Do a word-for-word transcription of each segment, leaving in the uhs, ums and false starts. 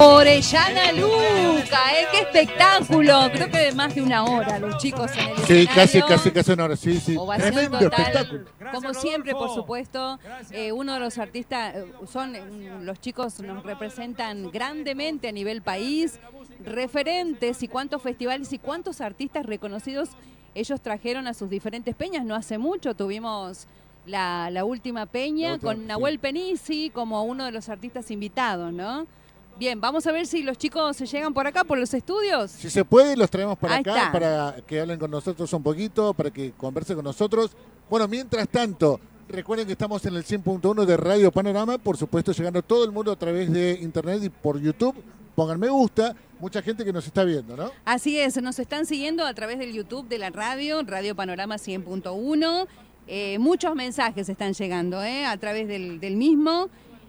Orellana Luca, ¿eh? ¡Qué espectáculo! Creo que de más de una hora los chicos en el Sí, escenario. casi, casi, casi una hora, sí, sí. Ovación Tremendo total. espectáculo. Como siempre, por supuesto, eh, uno de los artistas, eh, son eh, los chicos nos representan grandemente a nivel país, referentes y cuántos festivales y cuántos artistas reconocidos ellos trajeron a sus diferentes peñas. No hace mucho tuvimos la, la última peña La última, con Nahuel sí. Penisi como uno de los artistas invitados, ¿no? Bien, vamos a ver si los chicos se llegan por acá, por los estudios. Si se puede, los traemos para Ahí acá, está. para que hablen con nosotros un poquito, para que conversen con nosotros. Bueno, mientras tanto, recuerden que estamos en el cien punto uno de Radio Panorama, por supuesto, llegando todo el mundo a través de internet y por YouTube. Pongan me gusta, mucha gente que nos está viendo, ¿no? Así es, nos están siguiendo a través del YouTube de la radio, Radio Panorama cien punto uno. Eh, muchos mensajes están llegando ¿eh? a través del, del mismo.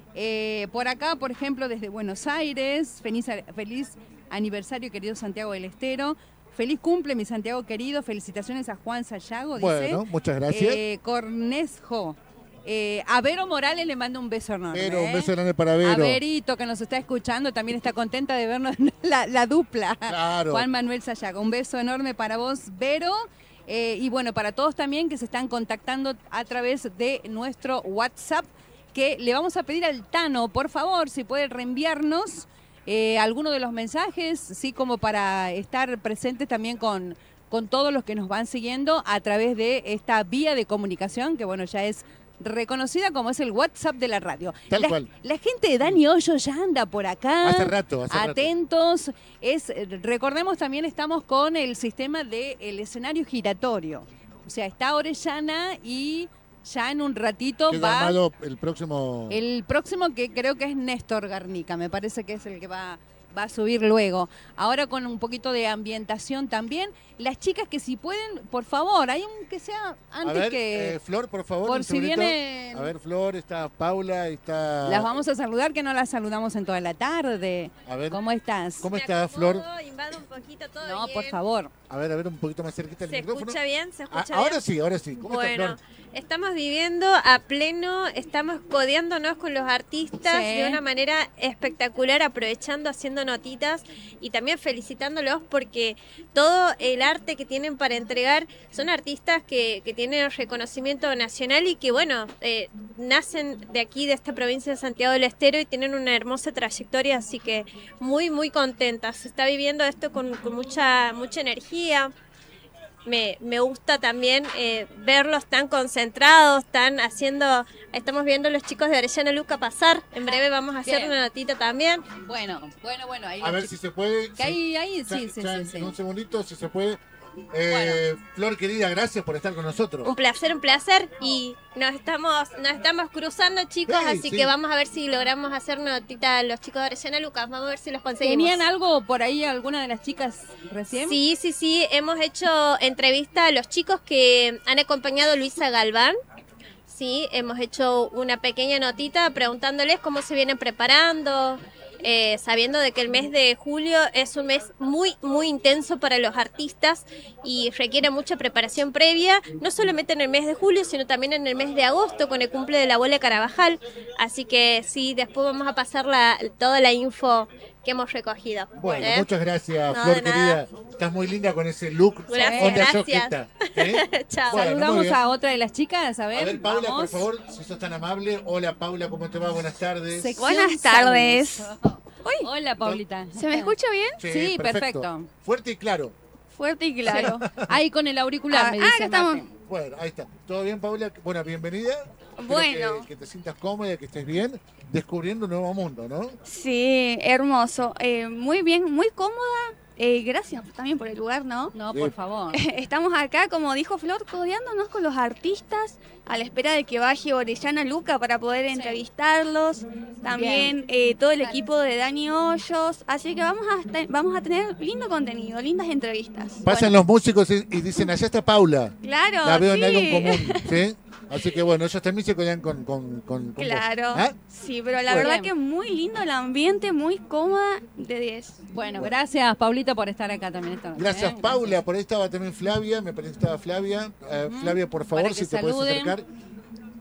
Eh, por acá, por ejemplo, desde Buenos Aires, feliz, feliz aniversario, querido Santiago del Estero. Feliz cumple, mi Santiago querido. Felicitaciones a Juan Sayago, dice. Bueno, muchas gracias. Eh, Cornesjo. Eh, a Vero Morales le mando un beso enorme. Pero ¿eh? un beso grande para Vero. A Verito, que nos está escuchando, también está contenta de vernos la, la dupla. Claro. Juan Manuel Sayago. Un beso enorme para vos, Vero. Eh, y bueno, para todos también que se están contactando a través de nuestro WhatsApp, que le vamos a pedir al Tano, por favor, si puede reenviarnos eh, alguno de los mensajes, sí, como para estar presentes también con, con todos los que nos van siguiendo a través de esta vía de comunicación, que bueno, ya es reconocida como es el WhatsApp de la radio. Tal la, cual. La gente de Dani Hoyo ya anda por acá. Hace rato, hace rato. Atentos. Es, recordemos también estamos con el sistema del escenario giratorio. O sea, está Orellana y ya en un ratito Queda va armado el próximo... el próximo, que creo que es Néstor Garnica, me parece que es el que va, va a subir luego. Ahora con un poquito de ambientación también. Las chicas que si pueden, por favor, hay un que sea antes a ver, que... eh, Flor, por favor. por un si segundito. vienen- A ver, Flor, está Paula, está... Las vamos a saludar, que no las saludamos en toda la tarde. A ver, ¿Cómo estás? ¿cómo Me está, acomodo, Flor? invado un poquito todo No, bien. por favor. A ver, a ver, un poquito más cerquita el ¿Se micrófono. escucha bien? ¿Se Ah, escucha ahora bien? sí, ahora sí. ¿Cómo Bueno, está, Flor? estamos viviendo a pleno, estamos codeándonos con los artistas Sí. de una manera espectacular, aprovechando, haciendo notitas y también felicitándolos porque todo el arte que tienen para entregar son artistas que, que tienen reconocimiento nacional y que, bueno, eh, nacen de aquí, de esta provincia de Santiago del Estero y tienen una hermosa trayectoria, así que muy, muy contentas. Se está viviendo esto con, con mucha, mucha energía. Me, me gusta también eh, verlos tan concentrados, tan haciendo... Estamos viendo a los chicos de Orellana Luca pasar. En breve vamos a hacer Bien. una notita también. Bueno, bueno, bueno. Ahí A los ver chicos- si se puede. Que sí. ahí, ahí, Ya- sí, sí, ya sí, en- sí. en un segundito, si se puede. Eh, Flor, querida, gracias por estar con nosotros. Un placer, un placer. Y nos estamos nos estamos cruzando, chicos, Sí, así sí. que vamos a ver si logramos hacer una notita a los chicos de Orellana Luca. Vamos a ver si los conseguimos. ¿Tenían algo por ahí alguna de las chicas recién? Sí, sí, sí. Hemos hecho entrevista a los chicos que han acompañado a Luisa Galván. Sí, hemos hecho una pequeña notita preguntándoles cómo se vienen preparando, eh, sabiendo de que el mes de julio es un mes muy, muy intenso para los artistas y requiere mucha preparación previa, no solamente en el mes de julio, sino también en el mes de agosto con el cumple de la abuela Carabajal. Así que sí, después vamos a pasar la, toda la info que hemos recogido. Bueno, ¿Eh? muchas gracias, No, Flor, de nada. querida. Estás muy linda con ese look. Gracias, onda gracias. yoquita, ¿eh? Chao. Bueno, muy Saludamos bien. a otra de las chicas, a ver. A ver, Paula, vamos. por favor, si sos tan amable. Hola, Paula, ¿cómo te va? Buenas tardes. Sección Buenas tardes. saludos. Hola, Paulita. ¿Se me escucha bien? Sí, perfecto. Fuerte y claro. Fuerte y claro. Ahí con el auricular, Ah, me ah, dice acá estamos. Martín. Bueno, ahí está. ¿Todo bien, Paula? Bueno, bienvenida. Espero Bueno. Que, que te sientas cómoda, que estés bien, descubriendo un nuevo mundo, ¿no? Sí, hermoso. Eh, muy bien, muy cómoda. Eh, gracias también por el lugar, ¿no? No, Bien. por favor. Estamos acá, como dijo Flor, codeándonos con los artistas a la espera de que baje Orellana Luca para poder entrevistarlos. También eh, todo el equipo de Dani Hoyos. Así que vamos a, esta- vamos a tener lindo contenido, lindas entrevistas. Pasan los músicos y, y dicen, allá está Paula. Claro, La veo sí. en algo en común, ¿sí? Así que bueno, ellos también se codean con, con, con, con Claro. vos. ¿Ah? Sí, pero la Bueno. verdad que muy lindo el ambiente, muy cómoda, de diez. Bueno, gracias, Paulita, por estar acá también esta noche. Gracias, ¿eh? Paula. Por ahí estaba también Flavia, me parece que estaba Flavia. Eh, Flavia, por favor, Para que si te puedes saluden. acercar.